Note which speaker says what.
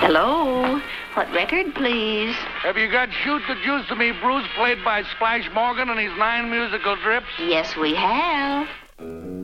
Speaker 1: Hello? What record, please?
Speaker 2: Have you got Shoot the Juice to Me, Bruce, played by Splash Morgan and his 9 musical drips?
Speaker 1: Yes, we have.